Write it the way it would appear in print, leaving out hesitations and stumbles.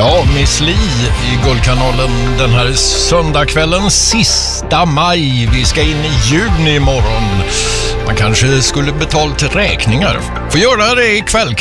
Ja, Miss Li i Guldkanalen den här söndagskvällen, sista maj. Vi ska in i juni imorgon. Man kanske skulle betala till räkningar. Får göra det ikväll.